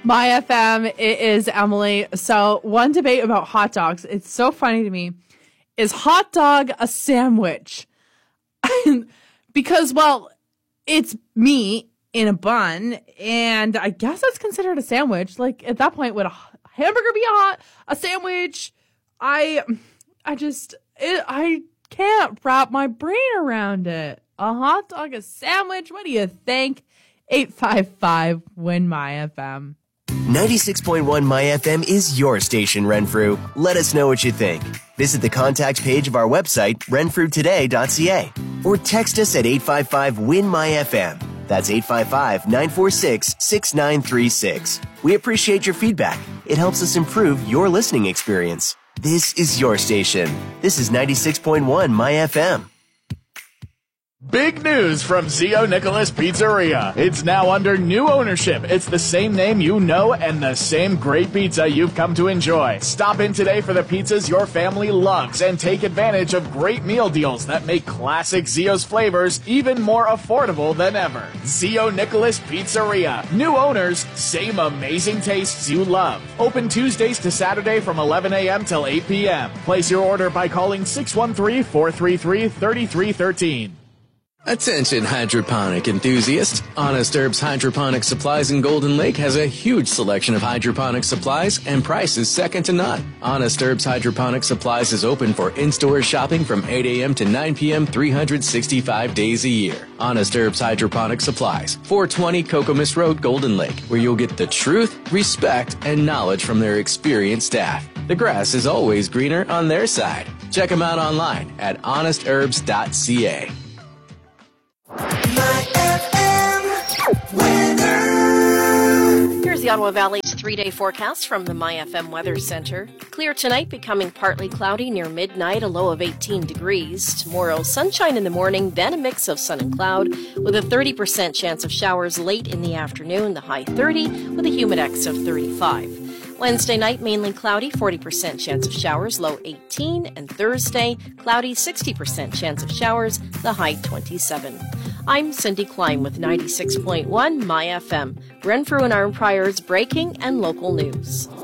My FM, it is Emily. So one debate about hot dogs, it's so funny to me. Is hot dog a sandwich? Because, well, it's meat in a bun, and I guess that's considered a sandwich. Like, at that point, would a hamburger be a sandwich? I can't wrap my brain around it. A hot dog, a sandwich? What do you think? 855-WIN-MY-FM. 96.1 My FM is your station, Renfrew. Let us know what you think. Visit the contact page of our website, renfrewtoday.ca, or text us at 855-WIN-MY-FM. That's 855-946-6936. We appreciate your feedback. It helps us improve your listening experience. This is your station. This is 96.1 My FM. Big news from Zio Nicholas Pizzeria. It's now under new ownership. It's the same name you know and the same great pizza you've come to enjoy. Stop in today for the pizzas your family loves and take advantage of great meal deals that make classic Zio's flavors even more affordable than ever. Zio Nicholas Pizzeria. New owners, same amazing tastes you love. Open Tuesdays to Saturday from 11 a.m. till 8 p.m. Place your order by calling 613-433-3313. Attention hydroponic enthusiasts. Honest Herbs Hydroponic Supplies in Golden Lake has a huge selection of hydroponic supplies and prices second to none. Honest Herbs Hydroponic Supplies is open for in-store shopping from 8 a.m. to 9 p.m. 365 days a year. Honest Herbs Hydroponic Supplies, 420 Kokomis Road, Golden Lake, where you'll get the truth, respect, and knowledge from their experienced staff. The grass is always greener on their side. Check them out online at honestherbs.ca. Here's the Ottawa Valley's 3-day forecast from the MyFM Weather Center. Clear tonight, becoming partly cloudy near midnight, a low of 18 degrees. Tomorrow, sunshine in the morning, then a mix of sun and cloud with a 30% chance of showers late in the afternoon, the high 30 with a humidex of 35. Wednesday night, mainly cloudy, 40% chance of showers, low 18. And Thursday, cloudy, 60% chance of showers, the high 27. I'm Cindy Klein with 96.1 My FM. Renfrew and Arnprior's breaking and local news.